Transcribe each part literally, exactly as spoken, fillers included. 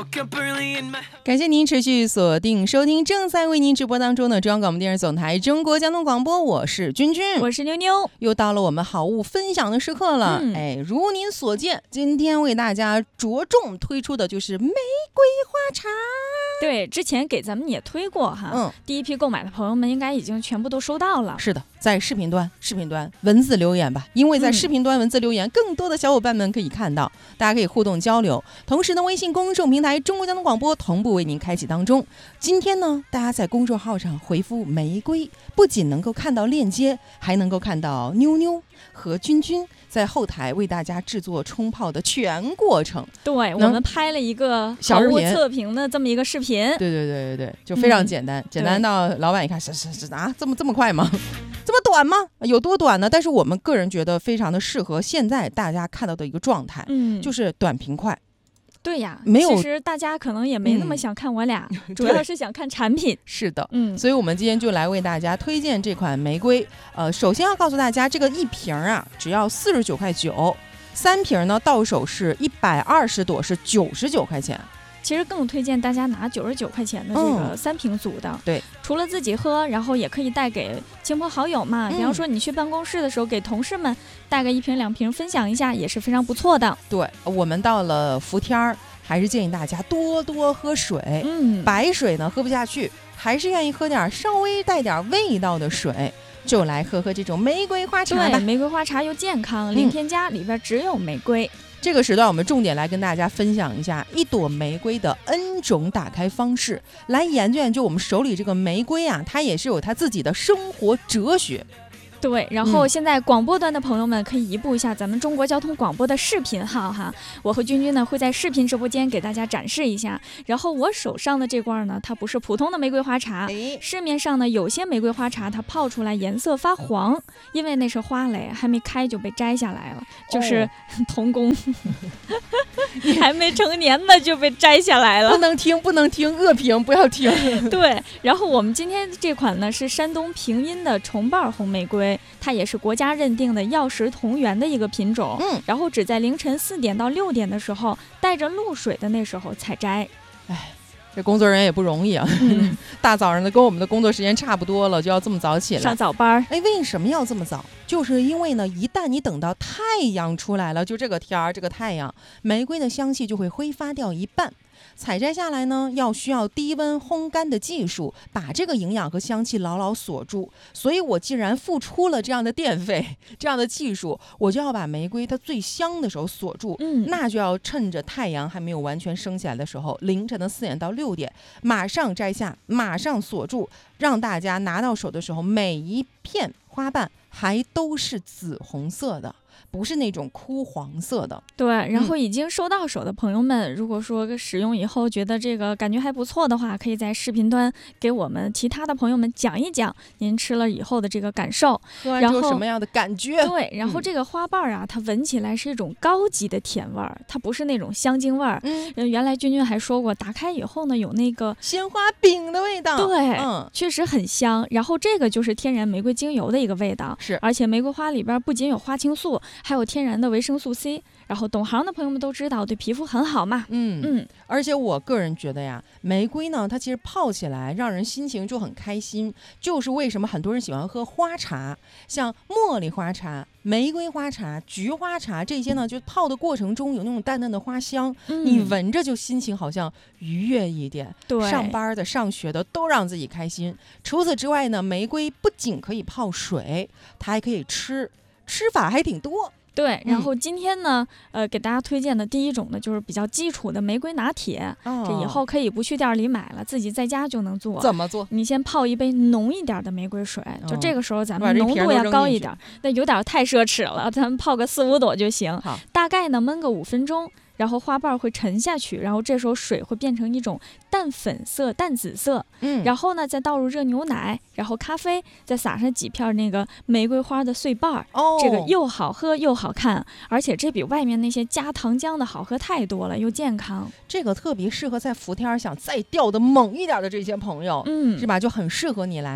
感谢您持续锁定收听正在为您直播当中的中央广播电视总台中国交通广播，我是君君， 我是妞妞， 又到了我们好物分享的时刻了、嗯、哎，如您所见，今天为大家着重推出的就是玫瑰花茶。 对，之前给咱们也推过哈，嗯，第一批购买的朋友们应该已经全部都收到了。 是的，在视频端视频端文字留言吧，因为在视频端文字留言、嗯、更多的小伙伴们可以看到，大家可以互动交流。同时呢，微信公众平台中国交通广播同步为您开启当中。今天呢，大家在公众号上回复玫瑰，不仅能够看到链接，还能够看到妞妞和君君在后台为大家制作冲泡的全过程。 对，我们拍了一个小物测评的这么一个视频。 对对对对对，就非常简单、嗯、简单到老板一看是是是啊，这么这么快吗？这么短吗？有多短呢？但是我们个人觉得非常的适合现在大家看到的一个状态，嗯，就是短平快。 对呀， 没有， 其实大家可能也没那么想看我俩、嗯、主要是想看产品。 是的，嗯，所以我们今天就来为大家推荐这款玫瑰。呃，首先要告诉大家，这个一瓶啊只要四十九块九，三瓶呢到手是一百二十朵，是九十九块钱。 其实更推荐大家拿九十九块钱的这个三瓶组的、嗯，对，除了自己喝，然后也可以带给亲朋好友嘛。嗯、比方说你去办公室的时候，给同事们带个一瓶两瓶分享一下，也是非常不错的。 对，我们到了伏天儿，还是建议大家多多喝水。嗯，白水呢喝不下去，还是愿意喝点稍微带点味道的水。就来喝喝这种玫瑰花茶吧。 对，玫瑰花茶又健康，零添加，里边只有玫瑰。 这个时段我们重点来跟大家分享一下一朵玫瑰的 N 种打开方式，来研究研究我们手里这个玫瑰啊，它也是有它自己的生活哲学。 对，然后现在广播端的朋友们可以移步一下咱们中国交通广播的视频号哈，我和君君呢会在视频直播间给大家展示一下。然后我手上的这罐呢，它不是普通的玫瑰花茶，市面上呢有些玫瑰花茶它泡出来颜色发黄，因为那是花蕾还没开就被摘下来了，就是童工、哦、还没成年呢就被摘下来了。 不能听不能听，恶评不要听。 对，然后我们今天这款呢是山东平阴的重瓣红玫瑰，它也是国家认定的药食同源的一个品种，嗯，然后只在凌晨四点到六点的时候带着露水的那时候采摘。 哎，这工作人员也不容易啊，嗯、大早上的跟我们的工作时间差不多了，就要这么早起来上早班。 哎，为什么要这么早？就是因为呢，一旦你等到太阳出来了，就这个天儿，这个太阳，玫瑰的香气就会挥发掉一半。采摘下来呢，要需要低温烘干的技术，把这个营养和香气牢牢锁住。所以我既然付出了这样的电费，这样的技术，我就要把玫瑰它最香的时候锁住。嗯，那就要趁着太阳还没有完全升起来的时候，凌晨的四点到六点，马上摘下，马上锁住，让大家拿到手的时候，每一片花瓣还都是紫红色的。不是那种枯黄色的。 对，然后已经收到手的朋友们、嗯、如果说使用以后觉得这个感觉还不错的话，可以在视频端给我们其他的朋友们讲一讲您吃了以后的这个感受， 喝完之后什么样的感觉。 对，然后这个花瓣啊、嗯、它闻起来是一种高级的甜味儿，它不是那种香精味儿。嗯，原来君君还说过打开以后呢有那个鲜花饼的味道。 对，嗯，确实很香。然后这个就是天然玫瑰精油的一个味道， 是， 而且玫瑰花里边不仅有花青素，还有天然的维生素 C， 然后懂行的朋友们都知道对皮肤很好嘛。 嗯嗯，而且我个人觉得呀，玫瑰呢它其实泡起来让人心情就很开心，就是为什么很多人喜欢喝花茶，像茉莉花茶、玫瑰花茶、菊花茶这些呢，就泡的过程中有那种淡淡的花香、嗯、你闻着就心情好像愉悦一点。 对， 上班的上学的都让自己开心。除此之外呢，玫瑰不仅可以泡水，它还可以吃，吃法还挺多。 对，然后今天呢、嗯、呃，给大家推荐的第一种呢，就是比较基础的玫瑰拿铁、哦、这以后可以不去店里买了，自己在家就能做。 怎么做？ 你先泡一杯浓一点的玫瑰水、哦、就这个时候咱们浓度要高一点，那有点太奢侈了，咱们泡个四五朵就行。大概呢焖个五分钟，然后花瓣会沉下去，然后这时候水会变成一种淡粉色、淡紫色，嗯，然后呢再倒入热牛奶，然后咖啡，再撒上几片那个玫瑰花的碎瓣，哦，这个又好喝又好看，而且这比外面那些加糖浆的好喝太多了，又健康。 这个特别适合在伏天想再掉的猛一点的这些朋友，嗯，是吧？就很适合你来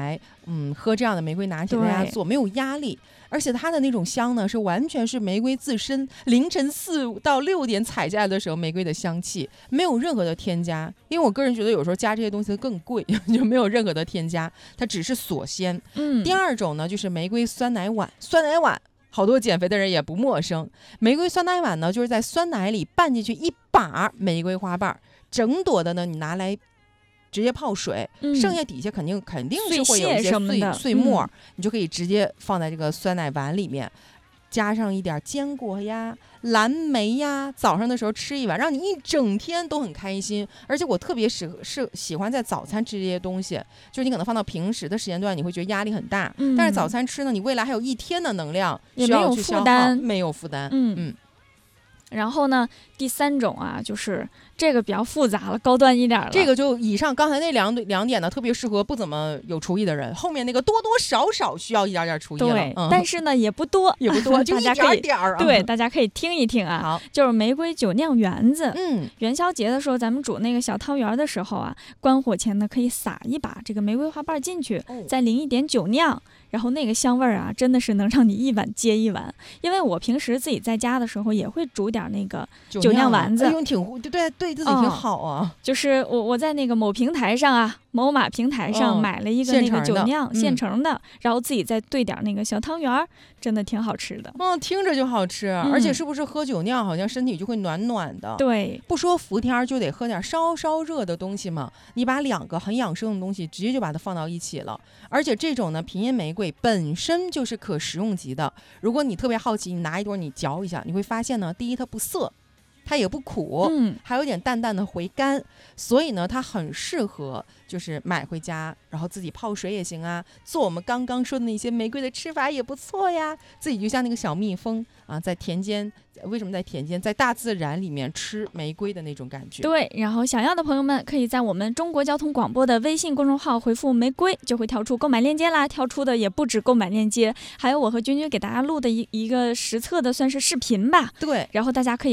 嗯，喝这样的玫瑰拿铁在家做，没有压力。而且它的那种香呢，是完全是玫瑰自身凌晨四到六点采下来的时候玫瑰的香气，没有任何的添加。因为我个人觉得有时候加这些东西更贵，就没有任何的添加，它只是锁鲜。 嗯， 第二种呢，就是玫瑰酸奶碗，酸奶碗。好多减肥的人也不陌生，玫瑰酸奶碗呢，就是在酸奶里拌进去一把玫瑰花瓣，整朵的呢，你拿来直接泡水， 嗯、 剩下底下肯定肯定是会有一些碎碎末、嗯，你就可以直接放在这个酸奶碗里面，加上一点坚果呀、蓝莓呀，早上的时候吃一碗，让你一整天都很开心。而且我特别适是喜欢在早餐吃这些东西，就是你可能放到平时的时间段，你会觉得压力很大，嗯、但是早餐吃呢，你未来还有一天的能量需要去消耗，没有负担， 嗯嗯。然后呢，第三种啊，就是这个比较复杂了，高端一点了。 这个就以上刚才那两两点呢，特别适合不怎么有厨艺的人。后面那个多多少少需要一点点厨艺了， 对， 嗯、 但是呢也不多， 也不多，就一点点儿、啊。 对，大家可以听一听啊。 好， 就是玫瑰酒酿圆子。 嗯， 元宵节的时候，咱们煮那个小汤圆的时候啊，关火前呢可以撒一把这个玫瑰花瓣进去，哦、再淋一点酒酿。然后那个香味儿啊，真的是能让你一碗接一碗。因为我平时自己在家的时候也会煮点那个酒酿丸子， 哎呦，挺对对对自己挺好啊。 哦、就是我我在那个某平台上啊，某马平台上买了一个那个酒酿、哦、现成的、嗯，然后自己再兑点那个小汤圆，真的挺好吃的。 嗯，听着就好吃，嗯、而且是不是喝酒酿好像身体就会暖暖的？ 对， 不说伏天就得喝点稍稍热的东西嘛。你把两个很养生的东西直接就把它放到一起了，而且这种呢，平阴玫瑰本身就是可食用级的。如果你特别好奇，你拿一朵你嚼一下，你会发现呢，第一它不涩，它也不苦， 嗯， 还有点淡淡的回甘，所以呢，它很适合就是买回家，然后自己泡水也行啊，做我们刚刚说的那些玫瑰的吃法也不错呀。自己就像那个小蜜蜂啊，在田间，为什么在田间，在大自然里面吃玫瑰的那种感觉。 对，然后想要的朋友们可以在我们中国交通广播的微信公众号回复玫瑰，就会跳出购买链接啦。跳出的也不止购买链接，还有我和君君给大家录的一一个实测的算是视频吧。 对， 然后大家可以